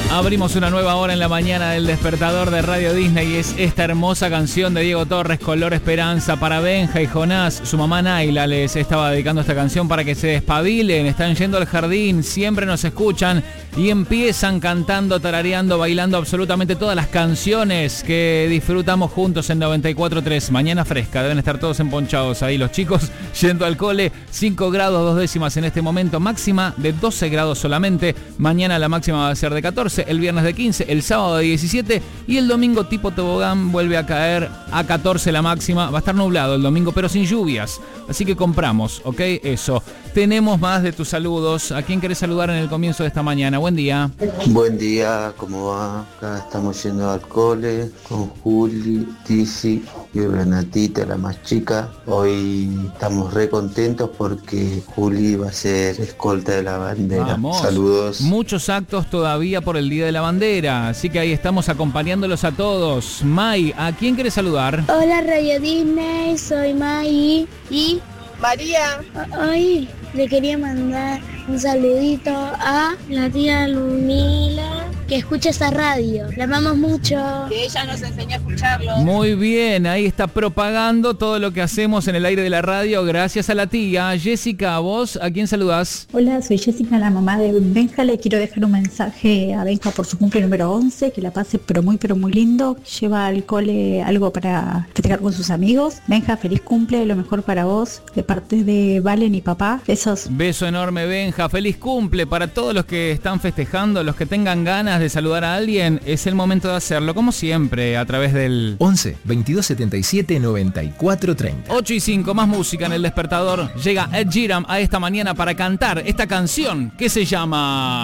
Abrimos una nueva hora en la mañana del despertador de Radio Disney y es esta hermosa canción de Diego Torres, Color Esperanza, para Benja y Jonás. Su mamá Naila les estaba dedicando esta canción para que se despabilen, están yendo al jardín, siempre nos escuchan y empiezan cantando, tarareando, bailando absolutamente todas las canciones que disfrutamos juntos en 94.3. Mañana fresca, deben estar todos emponchados ahí los chicos yendo al cole. 5 grados 2 décimas en este momento, máxima de 12 grados solamente. Mañana la máxima va a ser de 14, el viernes de 15, el sábado de 17 y el domingo tipo tobogán vuelve a caer a 14 la máxima. Va a estar nublado el domingo pero sin lluvias, así que compramos, ¿ok? Eso. Tenemos más de tus saludos. ¿A quién querés saludar en el comienzo de esta mañana? Buen día. Buen día, ¿cómo va? Acá estamos yendo al cole con Juli, Tizi y Renatita, la más chica. Hoy estamos re contentos porque Juli va a ser escolta de la bandera. Vamos. Saludos. Muchos actos todavía por el Día de la Bandera, así que ahí estamos acompañándolos a todos. Mai, ¿a quién querés saludar? Hola Radio Disney, soy Mai y María. hoy le quería mandar un saludito a la tía Lumila que escucha esa radio. La amamos mucho. Que ella nos enseñó a escucharlo. Muy bien, ahí está propagando todo lo que hacemos en el aire de la radio gracias a la tía. Jessica, ¿vos a quién saludás? Hola, soy Jessica, la mamá de Benja. Le quiero dejar un mensaje a Benja por su cumple número 11, que la pase pero muy lindo. Lleva al cole algo para festejar con sus amigos. Benja, feliz cumple, lo mejor para vos, de parte de Valen y papá. Besos. Beso enorme, Benja. Feliz cumple para todos los que están festejando, los que tengan ganas de saludar a alguien. Es el momento de hacerlo, como siempre, a través del 11 22 77 94 30. 8 y 5, más música en el despertador. Llega Ed Sheeran a esta mañana para cantar esta canción que se llama...